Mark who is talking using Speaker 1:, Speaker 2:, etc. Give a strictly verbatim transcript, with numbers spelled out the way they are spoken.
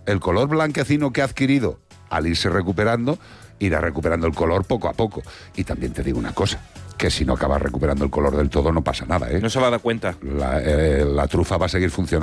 Speaker 1: el color blanquecino que ha adquirido al irse recuperando, irá recuperando el color poco a poco. Y también te digo una cosa, que si no acabas recuperando el color del todo no pasa nada, ¿eh?
Speaker 2: No se va a dar cuenta.
Speaker 1: La, eh, la trufa va a seguir funcionando.